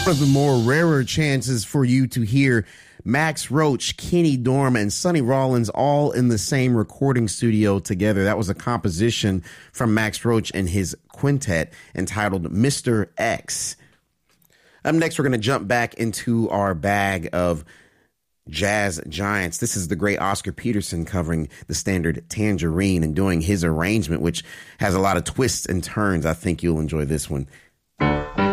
one of the more rarer chances for you to hear Max Roach, Kenny Dorham, and Sonny Rollins all in the same recording studio together. That was a composition from Max Roach and his quintet entitled Mr. X. Up next, we're going to jump back into our bag of jazz giants. This is the great Oscar Peterson covering the standard Tangerine and doing his arrangement, which has a lot of twists and turns. I think you'll enjoy this one.